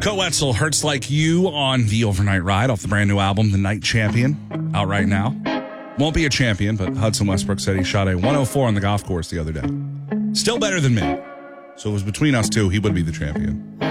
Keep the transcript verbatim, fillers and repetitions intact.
Coe Wetzel, Hurts Like You on the Overnight Ride off the brand new album, The Night Champion, out right now. Won't be a champion, but Hudson Westbrook said he shot a one oh four on the golf course the other day. Still better than me. So it was between us two, he would be the champion.